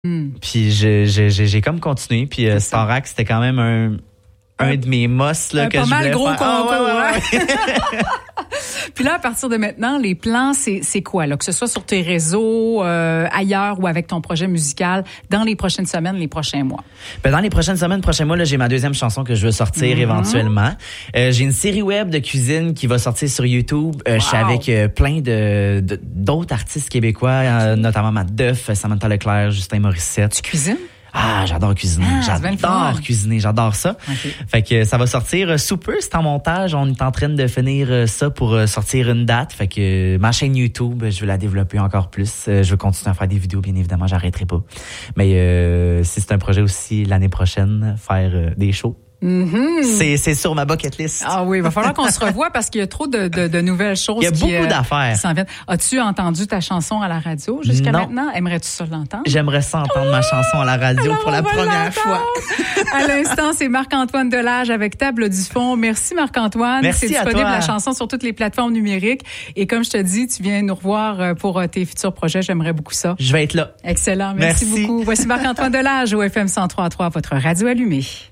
Puis j'ai comme continué. Puis Starac, c'était quand même un de mes mosses là, que je voulais gros faire. concours. Puis là, à partir de maintenant, les plans, c'est quoi? Là? Que ce soit sur tes réseaux, ailleurs ou avec ton projet musical, dans les prochaines semaines, les prochains mois? Ben, dans les prochaines semaines, prochains mois, là, j'ai ma deuxième chanson que je veux sortir éventuellement. J'ai une série web de cuisine qui va sortir sur YouTube. Je suis avec plein d'autres artistes québécois, notamment Matt Duff, Samantha Leclerc, Justin Morissette. Tu cuisines? Ah, j'adore cuisiner. J'adore ça. Okay. Fait que ça va sortir sous peu, c'est en montage. On est en train de finir ça pour sortir une date. Fait que ma chaîne YouTube, je veux la développer encore plus. Je veux continuer à faire des vidéos, bien évidemment, j'arrêterai pas. Mais si c'est un projet aussi l'année prochaine, faire des shows. C'est sur ma bucket list. Ah oui, il va falloir qu'on se revoie parce qu'il y a trop de nouvelles choses. Il y a beaucoup d'affaires. As-tu entendu ta chanson à la radio jusqu'à maintenant? Aimerais-tu ça l'entendre? J'aimerais ça entendre ma chanson à la radio pour la première fois. À l'instant, c'est Marc-Antoine Delage avec Table du fond. Merci Marc-Antoine. Merci c'est disponible à toi. la chanson sur toutes les plateformes numériques. Et comme je te dis, tu viens nous revoir pour tes futurs projets. J'aimerais beaucoup ça. Je vais être là. Excellent. Merci beaucoup. Voici Marc-Antoine Delage au FM 103.3, votre radio allumée.